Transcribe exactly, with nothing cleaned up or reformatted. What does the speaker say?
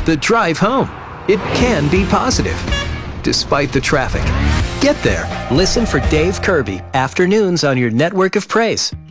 The drive home, it can be positive, despite the traffic. Get there. Listen for Dave Kirby, afternoons on your network of praise.